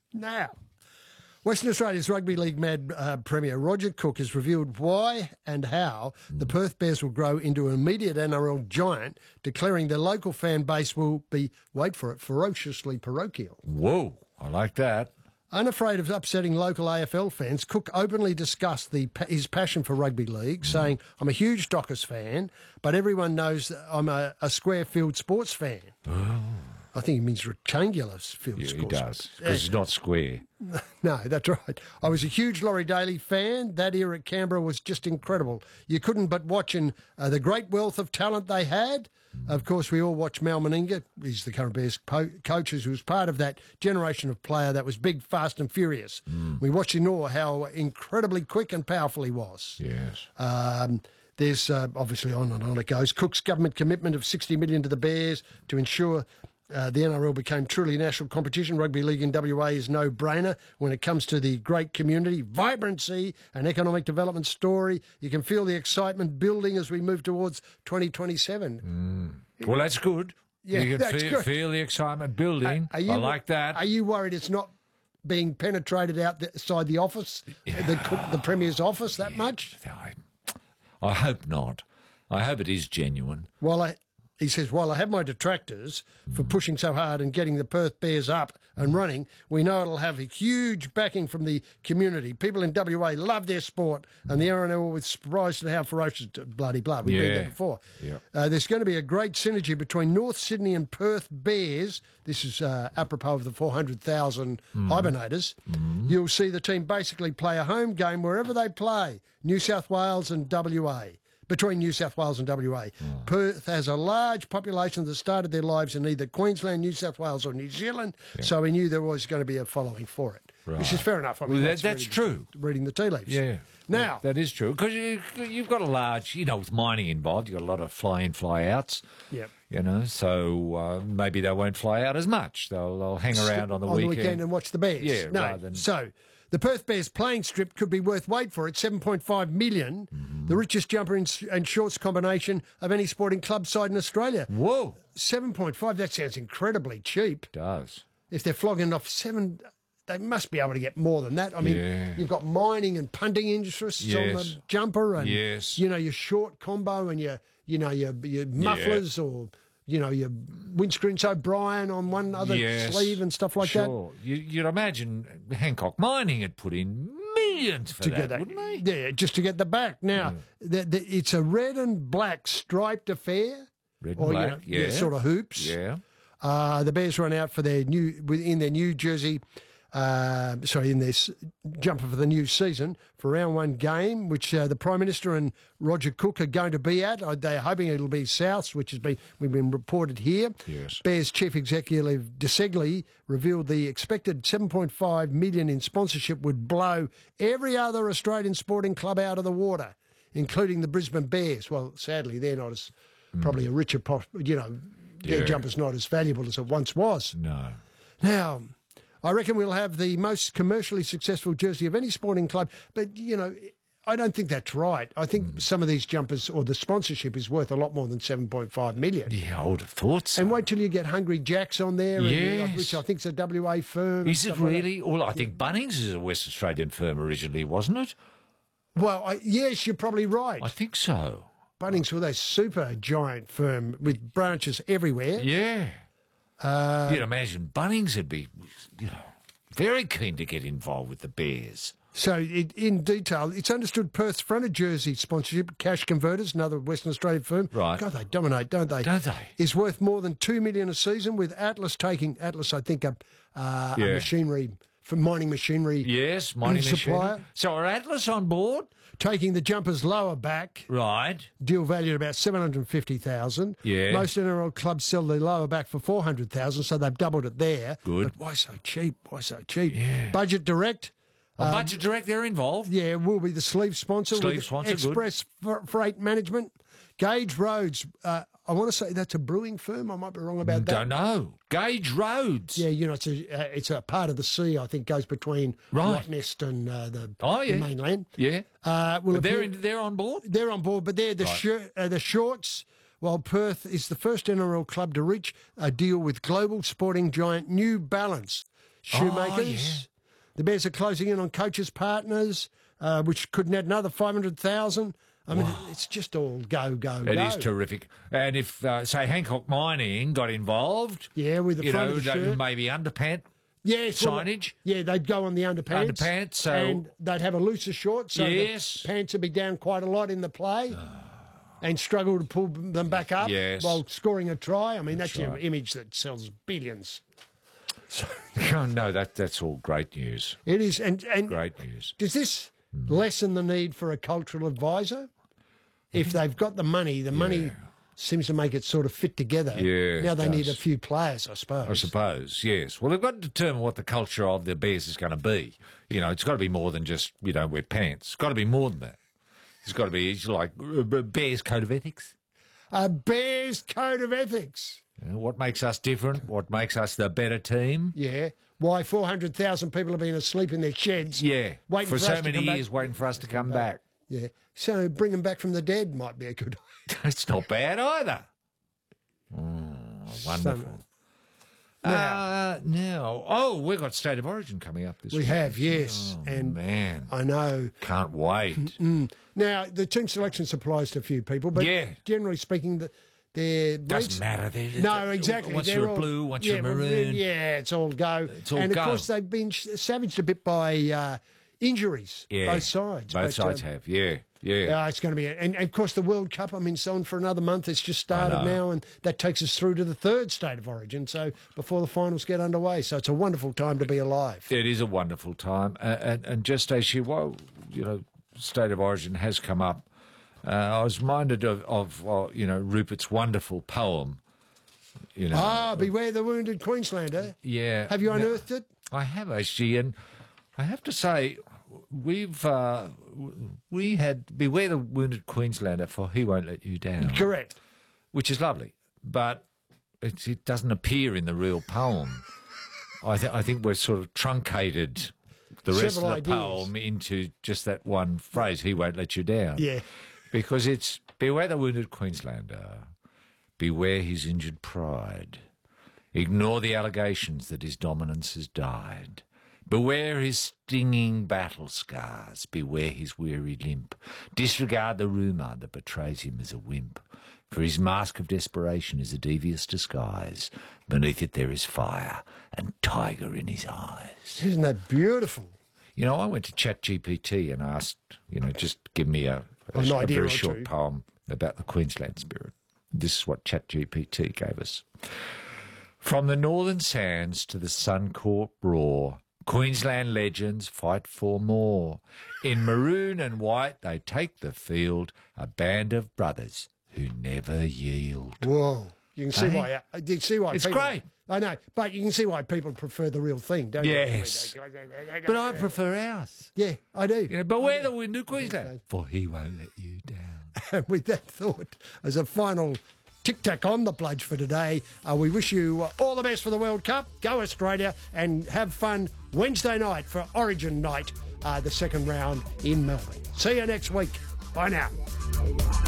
Now, Western Australia's Rugby League Mad Premier Roger Cook has revealed why and how the Perth Bears will grow into an immediate NRL giant, declaring their local fan base will be, wait for it, ferociously parochial. Whoa, I like that. Unafraid of upsetting local AFL fans, Cook openly discussed his passion for rugby league, saying, I'm a huge Dockers fan, but everyone knows that I'm a square field sports fan. Oh. I think he means rectangular field sports. He does, because it's not square. No, that's right. I was a huge Laurie Daly fan. That era at Canberra was just incredible. You couldn't but watch the great wealth of talent they had. Of course, we all watch Mal Meninga. He's the current Bears coach, who was part of that generation of player that was big, fast and furious. We watched in awe how incredibly quick and powerful he was. Yes. There's obviously on and on it goes. Cook's government commitment of $60 million to the Bears to ensure the NRL became truly national competition. Rugby league in WA is no-brainer when it comes to the great community, vibrancy and economic development story. You can feel the excitement building as we move towards 2027. Well, that's good. Yeah, you can that's good. feel the excitement building. I like that. Are you worried it's not being penetrated outside the office, the Premier's office that much? I hope not. I hope it is genuine. He says, while I have my detractors for pushing so hard and getting the Perth Bears up and running, we know it'll have a huge backing from the community. People in WA love their sport, and the NRL was surprised at how ferocious, bloody blah. We've been there before. Yeah. There's going to be a great synergy between North Sydney and Perth Bears. This is apropos of the 400,000 hibernators. You'll see the team basically play a home game wherever they play, New South Wales and WA. Between New South Wales and WA. Perth has a large population that started their lives in either Queensland, New South Wales or New Zealand, so we knew there was going to be a following for it, which is fair enough. I mean, that's true. Reading the tea leaves. Yeah. Now, that is true, because you've got a large, with mining involved, you've got a lot of fly-in, fly-outs. Yep. So maybe they won't fly out as much. They'll hang around on the weekend and watch the Bears. Yeah, So the Perth Bears playing strip could be worth, wait for it, $7.5 million, the richest jumper and shorts combination of any sporting club side in Australia. Whoa. 7.5, that sounds incredibly cheap. It does. If they're flogging off $7, they must be able to get more than that. I mean, you've got mining and punting interests on the jumper and, your short combo and your mufflers or, your windscreens O'Brien on one other sleeve and stuff like that. Sure. You'd imagine Hancock Mining had put in millions for that, wouldn't they? Yeah, just to get the back. Now, it's a red and black striped affair. Red and black, sort of hoops. Yeah. The Bears run out for their new jersey. In this jumper for the new season for round one game, which the Prime Minister and Roger Cook are going to be at. They're hoping it'll be Souths, which we've been reported here. Yes. Bears Chief Executive DeSegli revealed the expected $7.5 million in sponsorship would blow every other Australian sporting club out of the water, including the Brisbane Bears. Well, sadly, they're not as probably a richer their jumper's not as valuable as it once was. No. Now, I reckon we'll have the most commercially successful jersey of any sporting club, but, I don't think that's right. I think some of these jumpers or the sponsorship is worth a lot more than $7.5 million. Yeah, I would have thought so. And wait till you get Hungry Jack's on there, which I think is a WA firm. Is it really? Well, I think Bunnings is a West Australian firm originally, wasn't it? Well, yes, you're probably right. I think so. Bunnings were a super giant firm with branches everywhere. Yeah. You'd imagine Bunnings would be, very keen to get involved with the Bears. So, in detail, it's understood Perth's fronted jersey sponsorship, Cash Converters, another Western Australian firm. Right. God, they dominate, don't they? Don't they? Is worth more than $2 million a season, with Atlas, I think, a machinery, for mining machinery. Yes, mining supplier. Machinery. So are Atlas on board? Taking the jumpers lower back. Right. Deal valued about $750,000. Yeah. Most NRL clubs sell their lower back for $400,000, so they've doubled it there. Good. But why so cheap? Why so cheap? Yeah. Budget Direct. Budget Direct, they're involved. Yeah, we'll be the sleeve sponsor. Sleeve sponsor, Express Freight Management. Gauge Roads. I want to say that's a brewing firm. I might be wrong about that. Don't know. Gauge Roads. Yeah, it's a part of the sea, I think, goes between Rottnest and the mainland. Yeah. But they're on board? They're on board, but they're the shorts. While Perth is the first NRL club to reach a deal with global sporting giant New Balance. shoemakers. The Bears are closing in on coaches' partners, which could net another 500,000. I mean, it's just all go. It is terrific. And if, say, Hancock Mining got involved, with the front of the shirt. maybe underpant signage. They'd go on the underpants. So, and they'd have a looser short, so the pants would be down quite a lot in the play. And struggle to pull them back up while scoring a try. I mean, that's your image that sells billions. So, no, that's all great news. It is, and great news. Does this lessen the need for a cultural advisor? If they've got the money seems to make it sort of fit together. Yeah, now they need a few players, I suppose. Yes. Well, they've got to determine what the culture of the Bears is going to be. You know, it's got to be more than just, wear pants. It's got to be more than that. It's got to be like Bears Code of Ethics. A Bears Code of Ethics. What makes us different? What makes us the better team? Yeah. Why 400,000 people have been asleep in their sheds. Yeah. Waiting for so us many years, waiting for us to come back. Yeah. So bring them back from the dead might be a good idea. It's not bad either. Wonderful. Now, we've got State of Origin coming up this week. We have, yes. Oh, and man. I know. Can't wait. Now, the team selection applies to a few people, but generally speaking, they're... Doesn't matter. No, exactly. Once you're a blue, once you're a maroon. Yeah, it's all go. It's all and, go. of course, they've been savaged a bit by injuries, both sides. Both sides have, Yeah, it's going to be... And, of course, the World Cup, it's on for another month. It's just started now, and that takes us through to the third State of Origin, so before the finals get underway. So it's a wonderful time to be alive. It is a wonderful time. And just as State of Origin has come up, I was reminded of Rupert's wonderful poem. Beware the Wounded Queenslander. Yeah. Have you unearthed it? I have, actually, and I have to say... We had Beware the Wounded Queenslander, for he won't let you down. Correct. Which is lovely, but it doesn't appear in the real poem. I think we've sort of truncated the rest of the poem into just that one phrase, he won't let you down. Yeah. Because it's beware the wounded Queenslander, beware his injured pride, ignore the allegations that his dominance has died. Beware his stinging battle scars, beware his weary limp. Disregard the rumour that betrays him as a wimp, for his mask of desperation is a devious disguise. Beneath it there is fire and tiger in his eyes. Isn't that beautiful? I went to ChatGPT and asked, just give me a very short poem about the Queensland spirit. This is what ChatGPT gave us. From the northern sands to the Suncorp roar, Queensland legends fight for more. In maroon and white they take the field, a band of brothers who never yield. Whoa. You can see why. You see why it's great. I know, but you can see why people prefer the real thing, don't you? Yes. But I prefer ours. Yeah, I do. Beware the Wounded Queenslander, for he won't let you down. And with that thought, as a final tic-tac on the pledge for today, we wish you all the best for the World Cup. Go Australia and have fun Wednesday night for Origin night, the second round in Melbourne. See you next week. Bye now.